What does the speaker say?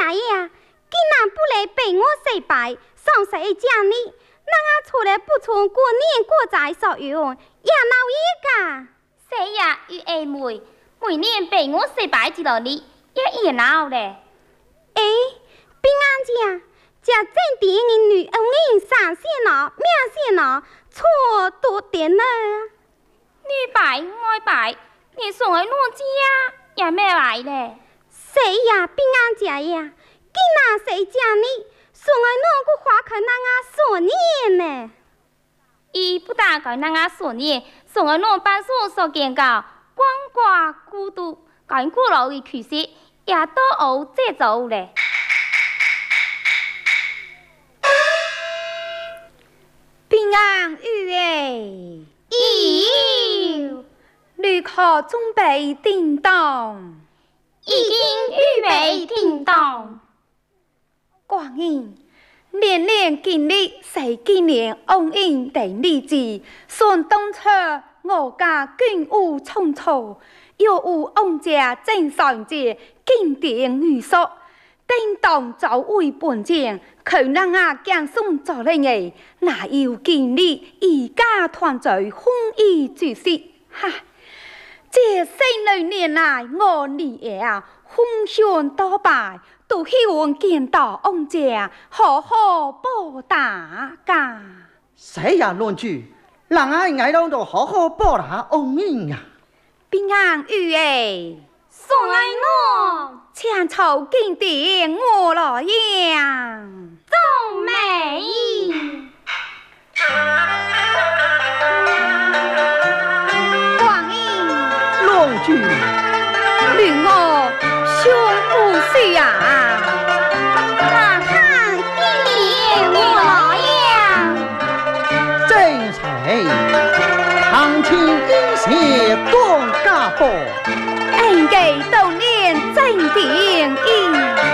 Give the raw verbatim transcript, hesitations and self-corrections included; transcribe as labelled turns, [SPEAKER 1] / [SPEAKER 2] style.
[SPEAKER 1] 呀，竟然不来陪我洗白，上谁讲你？那我出来不从过年过节所用，也闹一个。
[SPEAKER 2] 谁呀？与阿妹，每年陪我洗白几多你，也热闹嘞。
[SPEAKER 1] 哎，平安姐，这正点的女恩人上线了，命线了，错多点了。
[SPEAKER 2] 你白我白，你送来我家也没来嘞。
[SPEAKER 1] 谁呀？平安姐呀，竟然谁讲你？送来我个花可那个所念呢？
[SPEAKER 2] 伊不但讲那个所念，送来我办事所见到光挂孤独，讲古老的趋势也都有这走嘞。
[SPEAKER 3] 平安玉哎，
[SPEAKER 2] 咦，
[SPEAKER 3] 旅客准备叮当，
[SPEAKER 2] 已经预备叮当。
[SPEAKER 3] 光阴年年经历，谁今年恩恩地日子，算当初我家军务匆匆，又有翁家正上节经典语说，叮当早为本将，可能啊将送做了你，哪有今日一家团聚，欢喜聚息？哈！这四六年来，我女儿啊，风霜多败。都希望见到翁家好好报答噶。
[SPEAKER 4] 谁呀论句，让俺挨到都好好报答恩人呀。
[SPEAKER 3] 平安玉哎，
[SPEAKER 2] 送来我
[SPEAKER 3] 千草经典我来呀，
[SPEAKER 2] 钟美意。
[SPEAKER 3] 光阴
[SPEAKER 4] 论句，
[SPEAKER 3] 令我胸无虚啊。
[SPEAKER 4] 正谁长情一些共